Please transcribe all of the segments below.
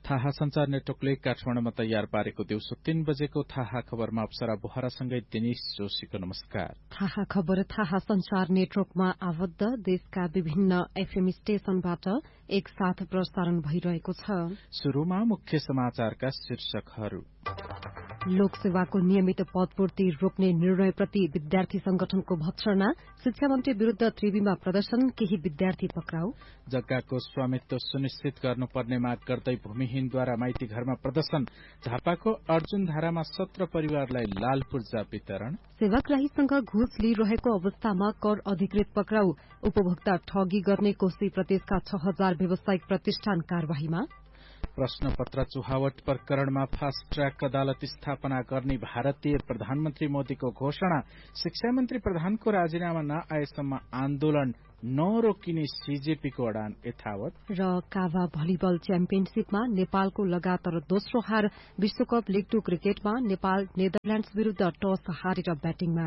थाहा संचार नेटवर्कले काठमाडौँमा तयार पारेको दिउँसो 3 बजेको थाहा खबरमा अप्सरा बोहरासँगै दिनेश जोशीको नमस्कार। थाहा खबर थाहा संचार नेटवर्कमा आबद्ध देशका विभिन्न एफएम स्टेशनबाट एकसाथ प्रसारण भइरहेको छ। शुरूमा मुख्य समाचारका शीर्षकहरू। लोकसेवाको नियमित पदपूर्ति रोक्ने निर्णयप्रति विद्यार्थी संगठनको भत्सना, शिक्षा मन्त्री विरूद्ध त्रिवीमा प्रदर्शन, केही विद्यार्थी पक्राउ। जग्गाको स्वामित्व सुनिश्चित गर्नुपर्ने माग गर्दै भूमिहीनद्वारा माइती घरमा प्रदर्शन, झापाको अर्जुन धारामा 17 परिवारलाई लाल पूर्जा वितरण। सेवाग्राहीसँग घुस लिइरहेको अवस्थामा कर अधिकृत पक्राउ, उपभोक्ता ठगी गर्ने कोशी प्रदेशका 6000 व्यावसायिक प्रतिष्ठान कार्यवाहीमा। प्रश्नपत्र चुहावट प्रकरणमा फास्ट ट्र्याक अदालत स्थापना गर्ने भारतीय प्रधानमन्त्री मोदीको घोषणा, शिक्षा मन्त्री प्रधानको राजीनामा नआएसम्म आन्दोलन नरोकिने सीजेपीको अडान यथावत। र काभा भलिबल च्याम्पियनशीपमा नेपालको लगातार दोस्रो हार। विश्वकप लिग 2 क्रिकेटमा नेपाल नेदरल्याण्ड्स विरूद्ध टस हारेर ब्याटिङमा।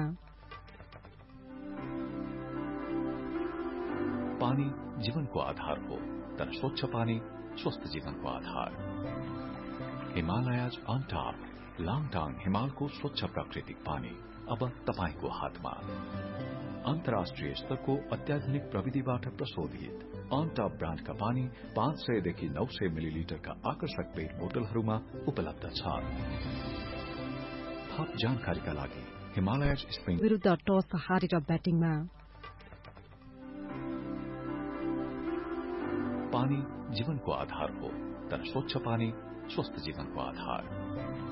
पानी जीवनको आधार हो, तर स्वच्छ पानी स्वस्थ जीवनको आधार। हिमालयज अनटॉप लाङटाङ हिमालको स्वच्छ प्राकृतिक पानी अब तपाईको हातमा। अन्तर्राष्ट्रिय स्तरको अत्याधुनिक प्रविधिबाट प्रशोधित अनटॉप ब्रान्डका पानी 500 देखि 900 मिलिलिटरका आकर्षक पेट बोतलहरूमा उपलब्ध छ। थप जानकारीका लागि हिमालयज स्प्रिङ विरूद्ध टस हारेर ब्याटिङमा। पानी जीवनको आधार हो, तर स्वच्छ पानी स्वस्थ जीवनको आधार।